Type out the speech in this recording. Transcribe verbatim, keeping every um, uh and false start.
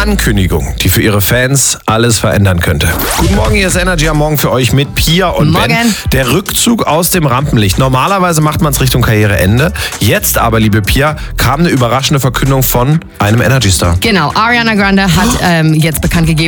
Ankündigung, die für ihre Fans alles verändern könnte. Guten Morgen, hier ist Energy am Morgen für euch mit Pia und Morgen. Ben. Der Rückzug aus dem Rampenlicht. Normalerweise macht man es Richtung Karriereende. Jetzt aber, liebe Pia, kam eine überraschende Verkündung von einem Energy-Star. Genau, Ariana Grande hat ähm, jetzt bekannt gegeben,